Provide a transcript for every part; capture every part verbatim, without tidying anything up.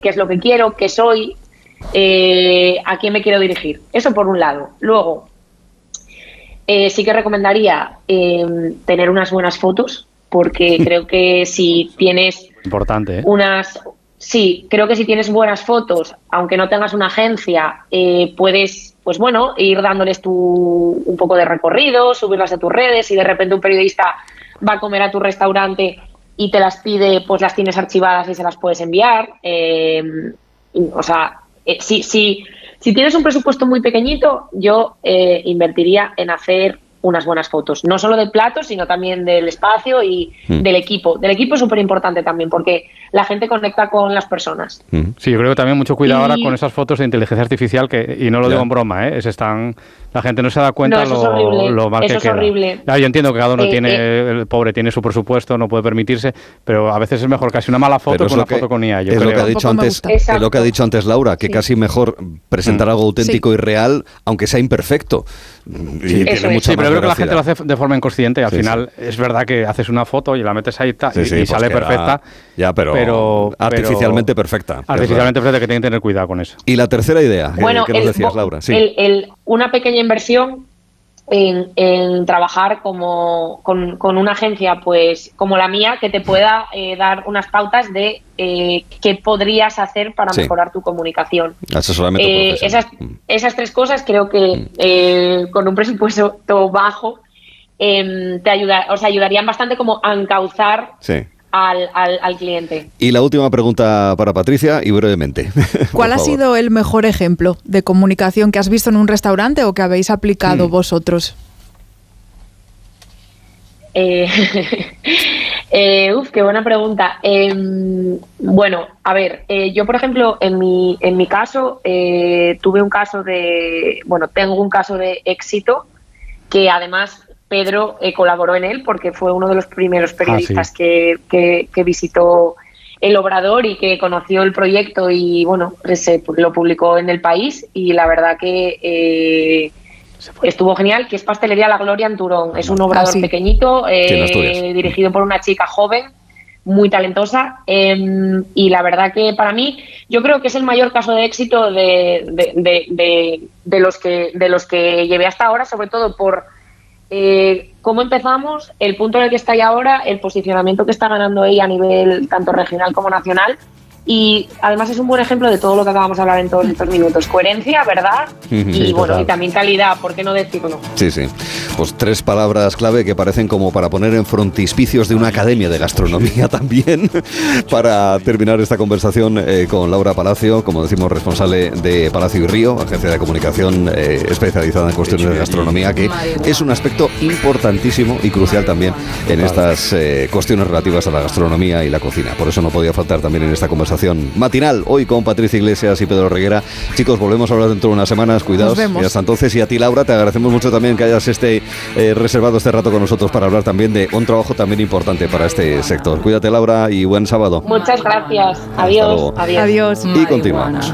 qué es lo que quiero, qué soy, eh, a quién me quiero dirigir. Eso por un lado. Luego, eh, sí que recomendaría eh, tener unas buenas fotos, porque creo que si tienes Importante, ¿eh? unas... Sí, creo que si tienes buenas fotos, aunque no tengas una agencia, eh, puedes, pues bueno, ir dándoles tu, un poco de recorrido, subirlas a tus redes, y de repente un periodista va a comer a tu restaurante y te las pide, pues las tienes archivadas y se las puedes enviar. Eh, o sea, eh, si, si, si tienes un presupuesto muy pequeñito, yo eh, invertiría en hacer unas buenas fotos, no solo del plato, sino también del espacio y mm. del equipo. Del equipo es súper importante también, porque la gente conecta con las personas. Mm. Sí, yo creo que también mucho cuidado y... ahora con esas fotos de inteligencia artificial, que y no lo ya. digo en broma, ¿eh? Es están, la gente no se da cuenta no, lo, lo mal eso que es queda. horrible. Ah, yo entiendo que cada uno eh, tiene, eh, el pobre tiene su presupuesto, no puede permitirse, pero a veces es mejor casi una mala foto que una que, foto con I A. Yo es, creo. lo que ha dicho antes, es lo que ha dicho antes Laura, que sí. casi mejor presentar mm. algo auténtico sí. y real, aunque sea imperfecto. Sí, tiene mucha sí pero creo que la gente lo hace de forma inconsciente. Al sí, final sí. es verdad que haces una foto y la metes ahí ta, sí, y, sí, y pues sale queda, perfecta. Ya, pero, pero artificialmente pero, perfecta. Artificialmente perfecta, que tienen que tener cuidado con eso. Y la tercera idea, bueno, que, que nos el, decías, Laura. Sí. El, el, una pequeña inversión en, en trabajar como con, con una agencia pues como la mía, que te pueda eh, dar unas pautas de eh, qué podrías hacer para sí. mejorar tu comunicación. Asesoramiento eh, profesional. esas, mm. esas tres cosas creo que mm. eh, con un presupuesto bajo eh, te ayuda, o sea, ayudarían bastante como a encauzar sí. Al, al, al cliente. Y la última pregunta para Patricia, y brevemente. ¿Cuál ha sido el mejor ejemplo de comunicación que has visto en un restaurante o que habéis aplicado hmm. vosotros? Eh, eh, uf, qué buena pregunta. Eh, bueno, a ver, eh, yo por ejemplo, en mi, en mi caso, eh, tuve un caso de, bueno, tengo un caso de éxito que además Pedro eh, colaboró en él porque fue uno de los primeros periodistas ah, sí. que, que, que visitó el Obrador y que conoció el proyecto y bueno, se lo publicó en El País y la verdad que eh, estuvo genial, que es Pastelería La Gloria en Turón. Es un obrador ah, sí. pequeñito, eh, dirigido por una chica joven, muy talentosa eh, y la verdad que para mí yo creo que es el mayor caso de éxito de, de, de, de, de, los, que, de los que llevé hasta ahora, sobre todo por Eh, cómo empezamos, el punto en el que está ahí ahora, el posicionamiento que está ganando ella a nivel tanto regional como nacional y además es un buen ejemplo de todo lo que acabamos de hablar en todos estos minutos. Coherencia, verdad y sí, bueno, total. Y también calidad, ¿por qué no decirlo? Sí, sí. Pues tres palabras clave que parecen como para poner en frontispicios de una academia de gastronomía también para terminar esta conversación eh, con Laura Palacio, como decimos, responsable de Palacio y Río, agencia de comunicación eh, especializada en cuestiones de gastronomía, que es un aspecto importantísimo y crucial también en estas eh, cuestiones relativas a la gastronomía y la cocina. Por eso no podía faltar también en esta conversación matinal hoy con Patricia Iglesias y Pedro Reguera. Chicos, volvemos a hablar dentro de unas semanas, cuidaos. Y hasta entonces, y a ti, Laura, te agradecemos mucho también que hayas este eh, reservado este rato con nosotros para hablar también de un trabajo también importante para este sector. Cuídate, Laura, y buen sábado. Muchas gracias. Adiós. Adiós. Adiós. Y continuamos.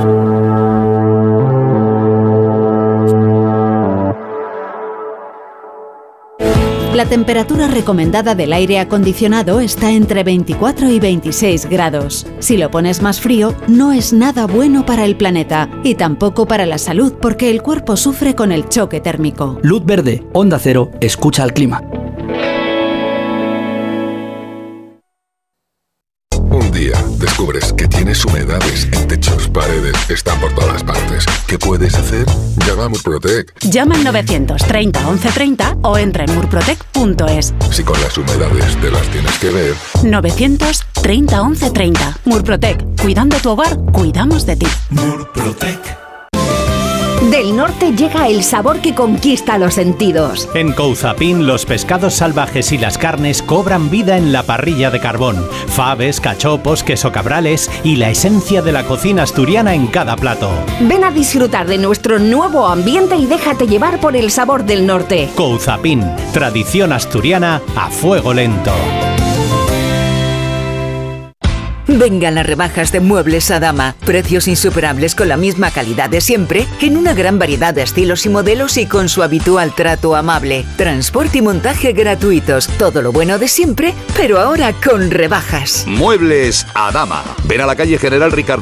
La temperatura recomendada del aire acondicionado está entre veinticuatro y veintiséis grados. Si lo pones más frío, no es nada bueno para el planeta y tampoco para la salud porque el cuerpo sufre con el choque térmico. Luz verde, Onda Cero, escucha al clima. Un día descubres que tienes humedades en techos, paredes, están por todas partes. ¿Qué puedes hacer? Llama a Murprotec. Llama al novecientos treinta once treinta o entra en murprotec punto es. Si con las humedades te las tienes que ver. novecientos treinta once treinta. Murprotec. Cuidando tu hogar, cuidamos de ti. Murprotec. Del norte llega el sabor que conquista los sentidos. En Couzapin, los pescados salvajes y las carnes cobran vida en la parrilla de carbón. Faves, cachopos, queso cabrales y la esencia de la cocina asturiana en cada plato. Ven a disfrutar de nuestro nuevo ambiente y déjate llevar por el sabor del norte. Couzapin, tradición asturiana a fuego lento. Vengan las rebajas de Muebles Adama. Precios insuperables con la misma calidad de siempre, en una gran variedad de estilos y modelos y con su habitual trato amable. Transporte y montaje gratuitos. Todo lo bueno de siempre, pero ahora con rebajas. Muebles Adama. Ven a la calle General Ricardo